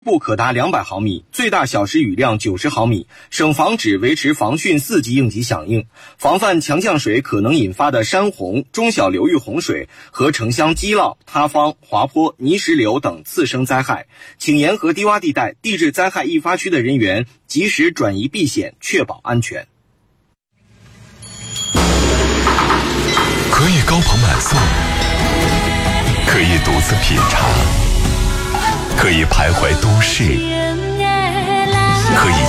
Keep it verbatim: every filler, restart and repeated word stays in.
部可达两百毫米，最大小时雨量九十毫米。省防指维持防汛四级应急响应，防范强降水可能引发的山洪、中小流域洪水和城乡积涝、塌方、滑坡、泥石流等次生灾害。请沿河低洼地带、地质灾害易发区的人员及时转移避险，确保安全。 可以高朋满送，可以独自品尝，可以徘徊都市，可以